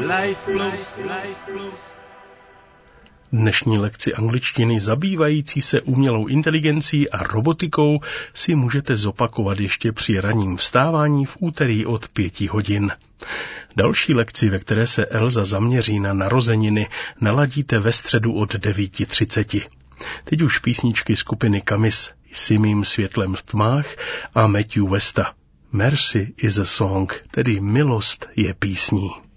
Dnešní lekci angličtiny zabývající se umělou inteligencí a robotikou si můžete zopakovat ještě při ranním vstávání v úterý od 5 hodin. Další lekci, ve které se Elza zaměří na narozeniny, naladíte ve středu od 9:30. Teď už písničky skupiny Kamis Jsi mým světlem v tmách a Matthew Westa. Mercy is a song, tedy milost je písní.